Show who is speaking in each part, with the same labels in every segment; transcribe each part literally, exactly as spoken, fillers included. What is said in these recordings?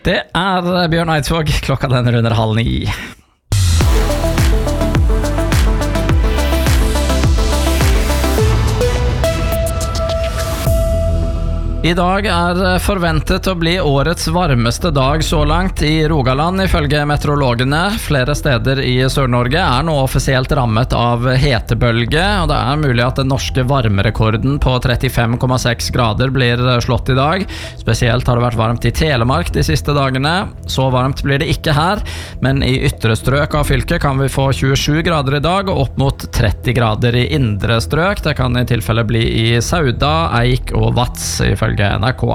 Speaker 1: Det er Bjørn Eidsvåg, klokka den runder halv ni. I dag er forventet å bli årets varmeste dag så langt i Rogaland, ifølge meteorologene. Flere steder i Sør-Norge er nå offisielt rammet av hetebølge, og det er mulig at den norske varmerekorden på trettifem komma seks grader blir slått i dag. Spesielt har det vært varmt i Telemark de siste dagene. Så varmt blir det ikke her, men i ytre strøk av fylket kan vi få tjuesju grader i dag, og opp mot tretti grader i indre strøk. Det kan i tilfelle bli i Sauda, Eik og Vats, ifølge N R K.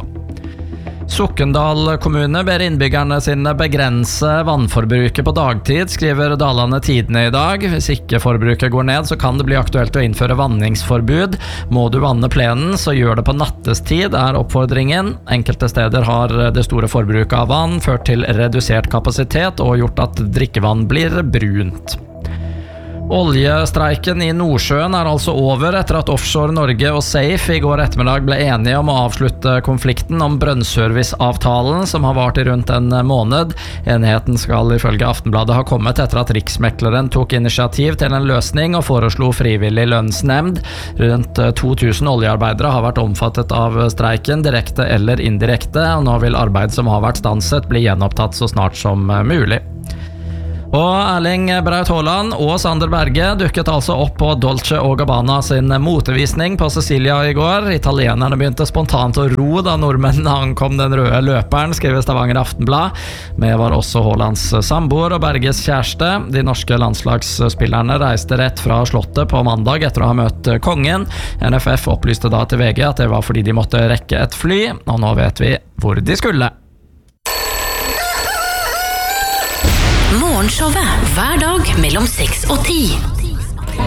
Speaker 1: Sokndal kommune ber innbyggerne sine begrense vannforbruket på dagtid, skriver Dalane Tidene i dag. Hvis ikke forbruket går ned, så kan det bli aktuelt å innføre vanningsforbud. Må du vanne plenen, så gjør det på nattestid, er oppfordringen. Enkelte steder har det store forbruket av vann ført til redusert kapasitet og gjort at drikkevann blir brunt. Oljestreiken i Nordsjøen er altså over etter at Offshore Norge og Safe i går ettermiddag ble enige om å avslutte konflikten om brønnserviceavtalen som har vart i rundt en måned. Enigheten skal ifølge Aftenbladet ha kommet etter at Riksmekleren tok initiativ til en løsning og foreslo frivillig lønnsnemnd. Rundt to tusen oljearbeidere har vært omfattet av streiken, direkte eller indirekte, og nå vil arbeid som har vært stanset bli gjenopptatt så snart som mulig. Og Erling Braut Haaland og Sander Berge dukket altså opp på Dolce og Gabbana sin motevisning på Sicilia i går. Italienerne begynte spontant å ro da nordmennene ankom den røde løperen, skriver Stavanger Aftenblad. Med var også Haalands samboer og Berges kjæreste. De norske landslagsspillerne reiste rett fra slottet på mandag etter å ha møtt kongen. N F F opplyste da til V G at det var fordi de måtte rekke et fly, og nå vet vi hvor de skulle.
Speaker 2: Morgenshowet hver dag mellom seks og ti.